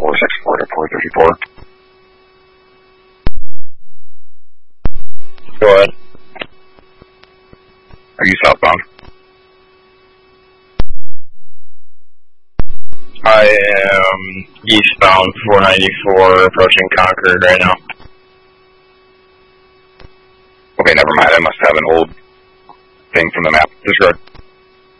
464 to 434. Go ahead. Are you southbound? I am eastbound 494 approaching Concord right now. Okay, never mind. I must have an old thing from the map. Disregard.